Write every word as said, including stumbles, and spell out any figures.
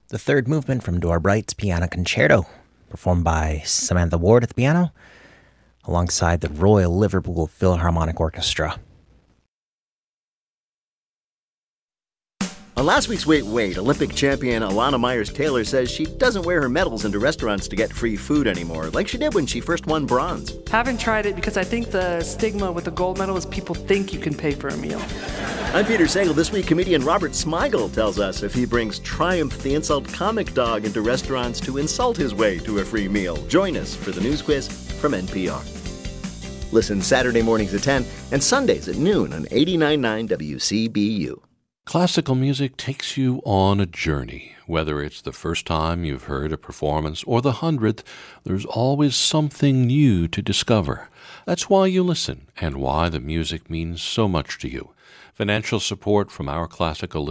The third movement from Dora Bright's Piano Concerto, performed by Samantha Ward at the piano, alongside the Royal Liverpool Philharmonic Orchestra. On last week's Wait Wait, Olympic champion Alana Myers-Taylor says she doesn't wear her medals into restaurants to get free food anymore, like she did when she first won bronze. Haven't tried it because I think the stigma with the gold medal is people think you can pay for a meal. I'm Peter Sagal. This week, comedian Robert Smigel tells us if he brings Triumph the Insult Comic Dog into restaurants to insult his way to a free meal. Join us for the news quiz from N P R. Listen Saturday mornings at ten and Sundays at noon on eighty-nine point nine W C B U. Classical music takes you on a journey. Whether it's the first time you've heard a performance or the hundredth, there's always something new to discover. That's why you listen and why the music means so much to you. Financial support from our classical